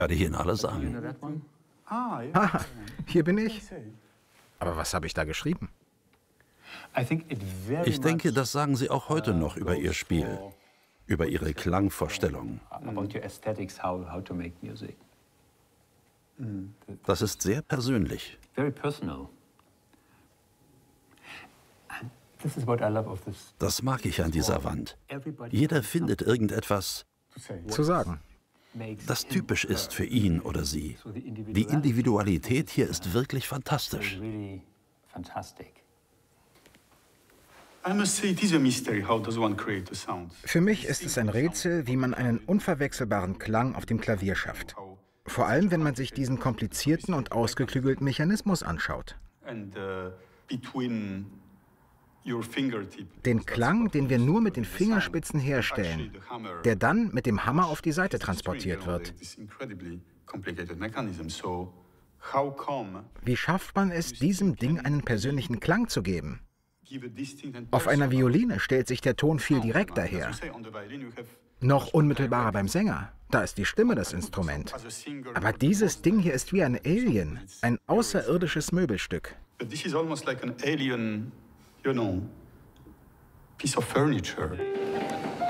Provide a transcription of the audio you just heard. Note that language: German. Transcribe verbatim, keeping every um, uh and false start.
Werde ich Ihnen alles sagen. Haha, hier bin ich. Aber was habe ich da geschrieben? Ich denke, das sagen Sie auch heute noch über Ihr Spiel, über Ihre Klangvorstellungen. Das ist sehr persönlich. Das mag ich an dieser Wand. Jeder findet irgendetwas Zu sagen. das typisch ist für ihn oder sie. Die Individualität hier ist wirklich fantastisch. Für mich ist es ein Rätsel, wie man einen unverwechselbaren Klang auf dem Klavier schafft. Vor allem, wenn man sich diesen komplizierten und ausgeklügelten Mechanismus anschaut. Den Klang, den wir nur mit den Fingerspitzen herstellen, der dann mit dem Hammer auf die Saite transportiert wird. Wie schafft man es, diesem Ding einen persönlichen Klang zu geben? Auf einer Violine stellt sich der Ton viel direkter her. Noch unmittelbarer beim Sänger. Da ist die Stimme das Instrument. Aber dieses Ding hier ist wie ein Alien, ein außerirdisches Möbelstück. You know, piece of furniture.